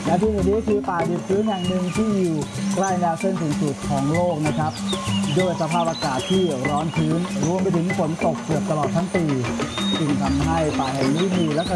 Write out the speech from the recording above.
และที่นี้คือป่าดิบชื้นแห่งหนึ่งที่อยู่ใกล้แนวเส้นศูนย์สูตรของโลกนะครับด้วยสภาพอากาศที่ร้อนชื้นรวมไปถึงฝนตกเกือบตลอดทั้งปีจึงทำให้ป่าแห่งนี้มีลักษณะ